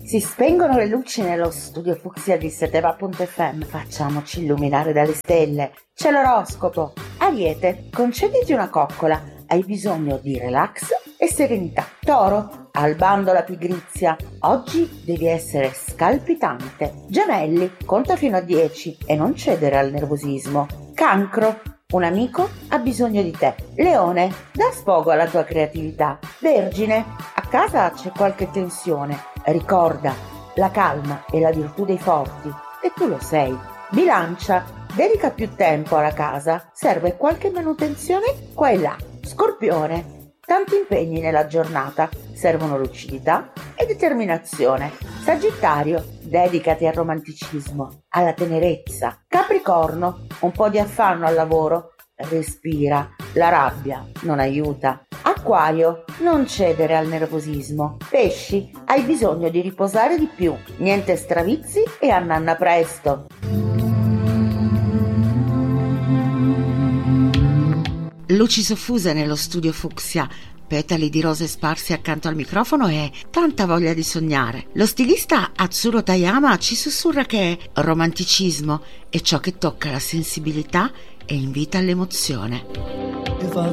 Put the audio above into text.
Si spengono le luci nello studio fucsia di Seteva.fm, facciamoci illuminare dalle stelle. C'è l'oroscopo. Ariete, concediti una coccola, hai bisogno di relax e serenità. Toro, al bando la pigrizia, oggi devi essere scalpitante. Gemelli, conta fino a 10 e non cedere al nervosismo. Cancro, un amico ha bisogno di te. Leone, dà sfogo alla tua creatività. Vergine, a casa c'è qualche tensione. Ricorda, la calma è la virtù dei forti e tu lo sei. Bilancia, dedica più tempo alla casa, serve qualche manutenzione qua e là. Scorpione, tanti impegni nella giornata, servono lucidità e determinazione. Sagittario, dedicati al romanticismo, alla tenerezza. Capricorno, un po' di affanno al lavoro, respira, la rabbia non aiuta. Acquario, non cedere al nervosismo. Pesci, hai bisogno di riposare di più, niente stravizi e annanna presto. Luci soffuse nello studio fucsia, petali di rose sparsi accanto al microfono e tanta voglia di sognare. Lo stilista Atsuro Tayama ci sussurra che romanticismo è ciò che tocca la sensibilità e invita all'emozione.